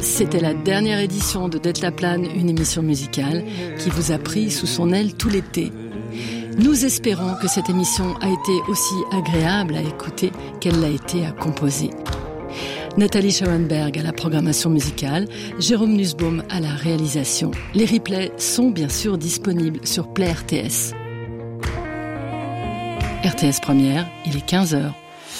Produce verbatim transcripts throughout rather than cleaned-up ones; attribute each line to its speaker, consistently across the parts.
Speaker 1: C'était la dernière édition de D'être la plane, une émission musicale qui vous a pris sous son aile tout l'été. Nous espérons que cette émission a été aussi agréable à écouter qu'elle l'a été à composer. Nathalie Schoenberg à la programmation musicale, Jérôme Nussbaum à la réalisation. Les replays sont bien sûr disponibles sur Play R T S. R T S Première, il est quinze heures.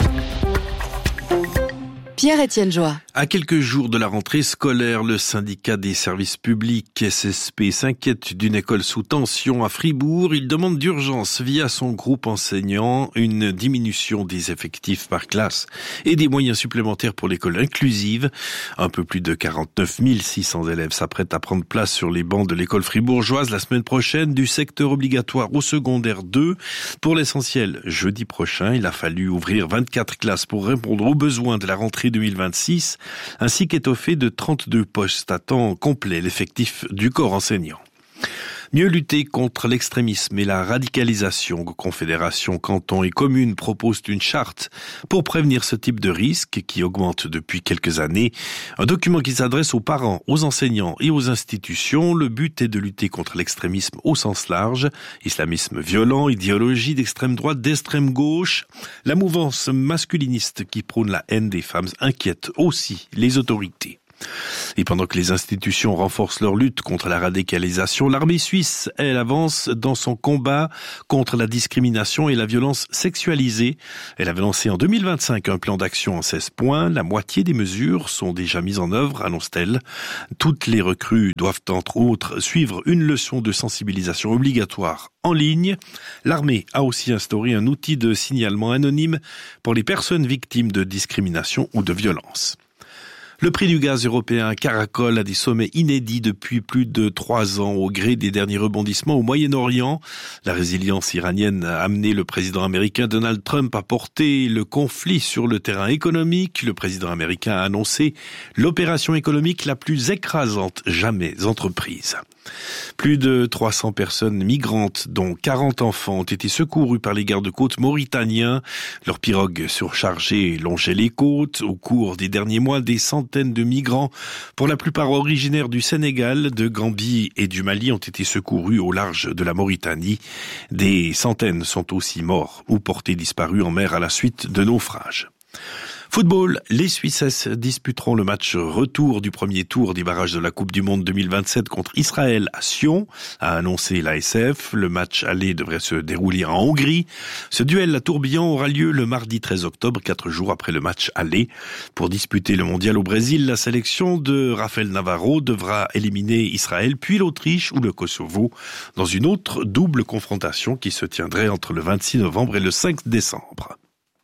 Speaker 1: Pierre-Étienne Joie.
Speaker 2: À quelques jours de la rentrée scolaire, le syndicat des services publics S S P s'inquiète d'une école sous tension à Fribourg. Il demande d'urgence via son groupe enseignant une diminution des effectifs par classe et des moyens supplémentaires pour l'école inclusive. Un peu plus de quarante-neuf mille six cents élèves s'apprêtent à prendre place sur les bancs de l'école fribourgeoise la semaine prochaine, du secteur obligatoire au secondaire deux. Pour l'essentiel, jeudi prochain, il a fallu ouvrir vingt-quatre classes pour répondre aux besoins de la rentrée deux mille vingt-six, ainsi qu'étoffer de trente-deux postes à temps complet l'effectif du corps enseignant. Mieux lutter contre l'extrémisme et la radicalisation. Confédération, cantons et communes proposent une charte pour prévenir ce type de risque qui augmente depuis quelques années. Un document qui s'adresse aux parents, aux enseignants et aux institutions. Le but est de lutter contre l'extrémisme au sens large. Islamisme violent, idéologie d'extrême droite, d'extrême gauche. La mouvance masculiniste qui prône la haine des femmes inquiète aussi les autorités. Et pendant que les institutions renforcent leur lutte contre la radicalisation, l'armée suisse, elle, avance dans son combat contre la discrimination et la violence sexualisée. Elle avait lancé en deux mille vingt-cinq un plan d'action en seize points. La moitié des mesures sont déjà mises en œuvre, annonce-t-elle. Toutes les recrues doivent entre autres suivre une leçon de sensibilisation obligatoire en ligne. L'armée a aussi instauré un outil de signalement anonyme pour les personnes victimes de discrimination ou de violence. Le prix du gaz européen caracole à des sommets inédits depuis plus de trois ans au gré des derniers rebondissements au Moyen-Orient. La résilience iranienne a amené le président américain Donald Trump à porter le conflit sur le terrain économique. Le président américain a annoncé l'opération économique la plus écrasante jamais entreprise. Plus de trois cents personnes migrantes, dont quarante enfants, ont été secourues par les gardes-côtes mauritaniens. Leurs pirogues surchargées longeaient les côtes. Au cours des derniers mois, des centaines de migrants, pour la plupart originaires du Sénégal, de Gambie et du Mali, ont été secourus au large de la Mauritanie. Des centaines sont aussi morts ou portés disparus en mer à la suite de naufrages. Football, les Suisses disputeront le match retour du premier tour des barrages de la Coupe du Monde deux mille vingt-sept contre Israël à Sion, a annoncé l'A S F. Le match aller devrait se dérouler en Hongrie. Ce duel à tourbillon aura lieu le mardi treize octobre, quatre jours après le match aller. Pour disputer le mondial au Brésil, la sélection de Rafael Navarro devra éliminer Israël, puis l'Autriche ou le Kosovo, dans une autre double confrontation qui se tiendrait entre le vingt-six novembre et le cinq décembre.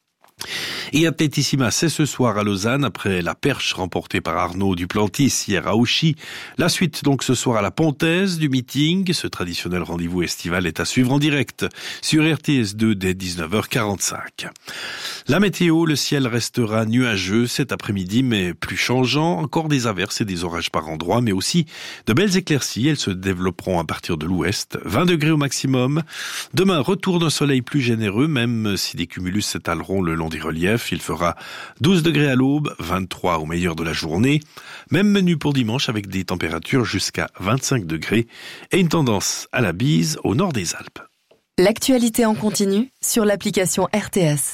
Speaker 2: Et Athlétissima, c'est ce soir à Lausanne, après la perche remportée par Arnaud Duplantis hier à Auchy. La suite donc ce soir à la Pontaise du meeting. Ce traditionnel rendez-vous estival est à suivre en direct sur R T S deux dès dix-neuf heures quarante-cinq. La météo, le ciel restera nuageux cet après-midi, mais plus changeant. Encore des averses et des orages par endroits, mais aussi de belles éclaircies. Elles se développeront à partir de l'ouest. vingt degrés au maximum. Demain, retour d'un soleil plus généreux, même si des cumulus s'étaleront le long des reliefs. Il fera douze degrés à l'aube, vingt-trois au meilleur de la journée. Même menu pour dimanche avec des températures jusqu'à vingt-cinq degrés et une tendance à la bise au nord des Alpes.
Speaker 3: L'actualité en continu sur l'application R T S.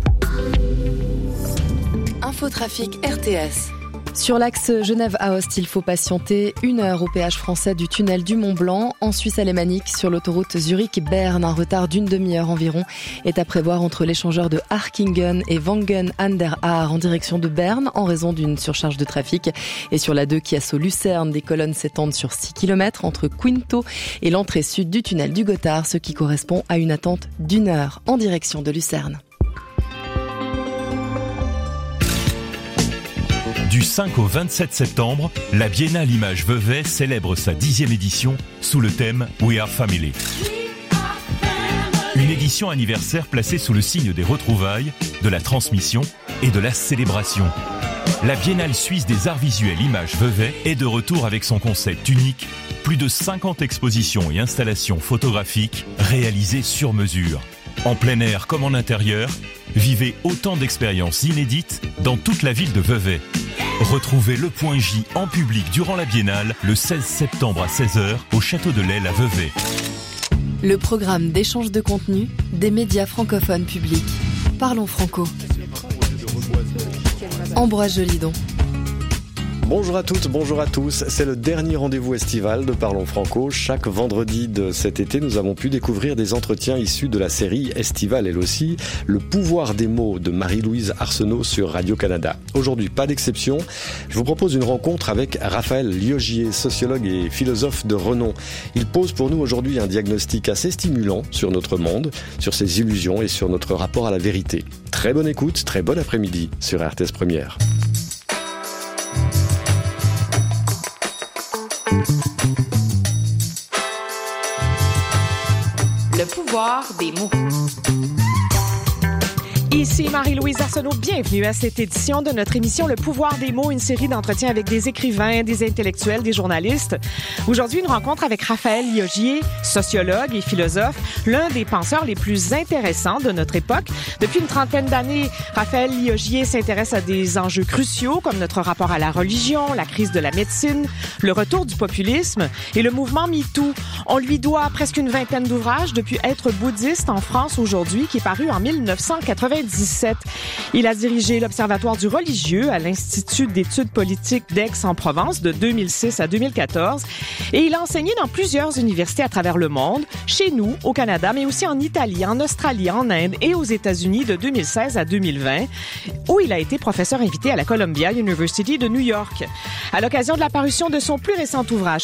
Speaker 3: Infotrafic R T S.
Speaker 4: Sur l'axe Genève-Aoste, il faut patienter une heure au péage français du tunnel du Mont-Blanc. En Suisse alémanique, sur l'autoroute Zurich-Berne, un retard d'une demi-heure environ est à prévoir entre l'échangeur de Harkingen et Wangen an der Aar en direction de Berne en raison d'une surcharge de trafic. Et sur la deux Chiasso-Lucerne, des colonnes s'étendent sur six kilomètres entre Quinto et l'entrée sud du tunnel du Gothard, ce qui correspond à une attente d'une heure en direction de Lucerne.
Speaker 5: Du cinq au vingt-sept septembre, la Biennale Images Vevey célèbre sa dixième édition sous le thème We Are Family. Une édition anniversaire placée sous le signe des retrouvailles, de la transmission et de la célébration. La Biennale suisse des arts visuels Images Vevey est de retour avec son concept unique, plus de cinquante expositions et installations photographiques réalisées sur mesure. En plein air comme en intérieur, Vivez autant d'expériences inédites dans toute la ville de Vevey. Retrouvez Le Point J en public durant la Biennale le seize septembre à seize heures au Château de l'Aile à Vevey.
Speaker 3: Le programme d'échange de contenu des médias francophones publics. Parlons Franco. Ambroise Jolidon.
Speaker 6: Bonjour à toutes, bonjour à tous. C'est le dernier rendez-vous estival de Parlons Franco. Chaque vendredi de cet été, nous avons pu découvrir des entretiens issus de la série estivale, elle aussi, Le pouvoir des mots de Marie-Louise Arsenault sur Radio-Canada. Aujourd'hui, pas d'exception. Je vous propose une rencontre avec Raphaël Liogier, sociologue et philosophe de renom. Il pose pour nous aujourd'hui un diagnostic assez stimulant sur notre monde, sur ses illusions et sur notre rapport à la vérité. Très bonne écoute, très bon après-midi sur R T S Première.
Speaker 7: Le pouvoir des mots.
Speaker 8: Ici Marie-Louise Arsenault, bienvenue à cette édition de notre émission Le pouvoir des mots, une série d'entretiens avec des écrivains, des intellectuels, des journalistes. Aujourd'hui, une rencontre avec Raphaël Liogier, sociologue et philosophe, l'un des penseurs les plus intéressants de notre époque. Depuis une trentaine d'années, Raphaël Liogier s'intéresse à des enjeux cruciaux comme notre rapport à la religion, la crise de la médecine, le retour du populisme et le mouvement MeToo. On lui doit presque une vingtaine d'ouvrages depuis Être bouddhiste en France aujourd'hui, qui est paru en dix-neuf cent quatre-vingt-dix-sept. Il a dirigé l'Observatoire du religieux à l'Institut d'études politiques d'Aix-en-Provence de deux mille six à deux mille quatorze et il a enseigné dans plusieurs universités à travers le monde, chez nous, au Canada, mais aussi en Italie, en Australie, en Inde et aux États-Unis de deux mille seize à deux mille vingt, où il a été professeur invité à la Columbia University de New York. À l'occasion de la parution de son plus récent ouvrage,